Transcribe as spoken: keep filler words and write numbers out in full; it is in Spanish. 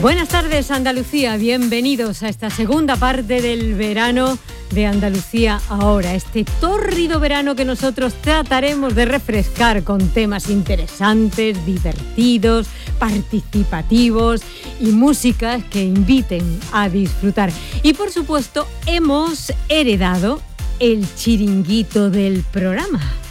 Buenas tardes, Andalucía. Bienvenidos a esta segunda parte del verano de Andalucía Ahora. Este tórrido verano que nosotros trataremos de refrescar con temas interesantes, divertidos, participativos y músicas que inviten a disfrutar. Y por supuesto, hemos heredado el chiringuito del programa.